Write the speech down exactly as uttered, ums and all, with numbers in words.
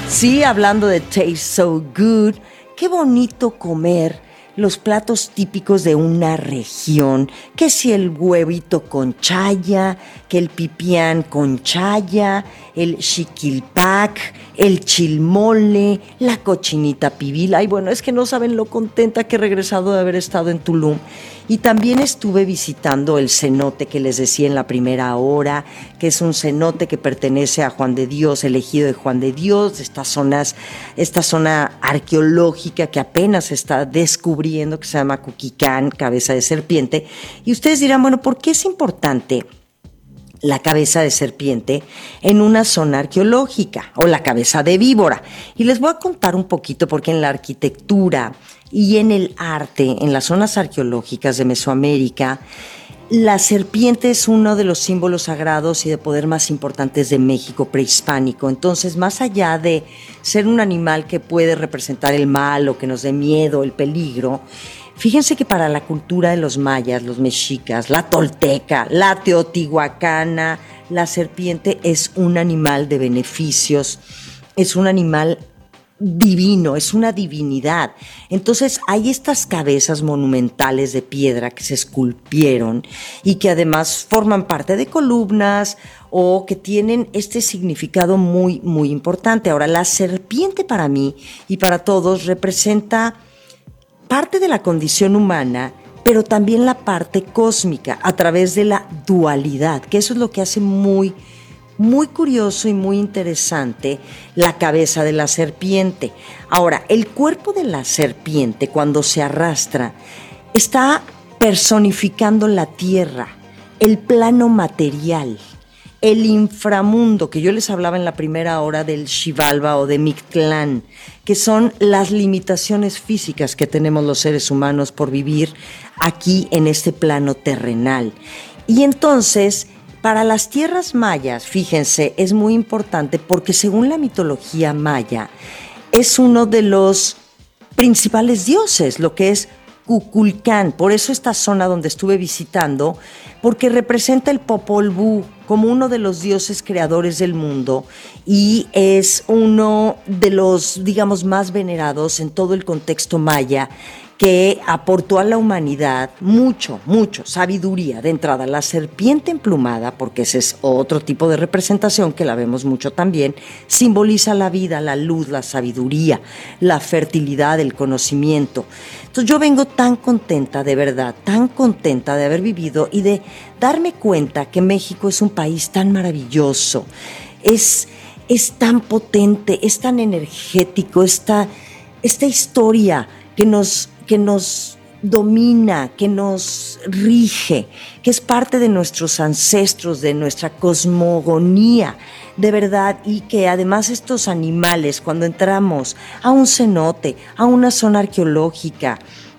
Sí, hablando de taste so good, qué bonito comer los platos típicos de una región, que si el huevito con chaya, que el pipián con chaya, el xiquilpac, el chilmole, la cochinita pibil. Ay, bueno, es que no saben lo contenta que he regresado de haber estado en Tulum. Y también estuve visitando el cenote que les decía en la primera hora, que es un cenote que pertenece a Juan de Dios, el ejido de Juan de Dios, estas zonas, esta zona arqueológica que apenas se está descubriendo, que se llama Cuquicán, cabeza de serpiente. Y ustedes dirán, bueno, ¿por qué es importante la cabeza de serpiente en una zona arqueológica o la cabeza de víbora? Y les voy a contar un poquito porque en la arquitectura y en el arte, en las zonas arqueológicas de Mesoamérica, la serpiente es uno de los símbolos sagrados y de poder más importantes de México prehispánico. Entonces, más allá de ser un animal que puede representar el mal o que nos dé miedo, el peligro, fíjense que para la cultura de los mayas, los mexicas, la tolteca, la teotihuacana, la serpiente es un animal de beneficios, es un animal divino, es una divinidad. Entonces hay estas cabezas monumentales de piedra que se esculpieron y que además forman parte de columnas o que tienen este significado muy, muy importante. Ahora, la serpiente para mí y para todos representa parte de la condición humana, pero también la parte cósmica a través de la dualidad, que eso es lo que hace muy Muy curioso y muy interesante la cabeza de la serpiente. Ahora, el cuerpo de la serpiente, cuando se arrastra, está personificando la tierra, el plano material, el inframundo, que yo les hablaba en la primera hora del Xibalba o de Mictlán, que son las limitaciones físicas que tenemos los seres humanos por vivir aquí en este plano terrenal. Y entonces, para las tierras mayas, fíjense, es muy importante porque según la mitología maya, es uno de los principales dioses, lo que es Kukulcán. Por eso esta zona donde estuve visitando, porque representa el Popol Vuh como uno de los dioses creadores del mundo y es uno de los, digamos, más venerados en todo el contexto maya, que aportó a la humanidad mucho, mucho, sabiduría. De entrada, la serpiente emplumada, porque ese es otro tipo de representación que la vemos mucho también, simboliza la vida, la luz, la sabiduría, la fertilidad, el conocimiento. Entonces yo vengo tan contenta, de verdad, tan contenta de haber vivido y de darme cuenta que México es un país tan maravilloso, es, es tan potente, es tan energético, esta, esta historia que nos que nos domina, que nos rige, que es parte de nuestros ancestros, de nuestra cosmogonía, de verdad, y que además estos animales, cuando entramos a un cenote, a una zona arqueológica,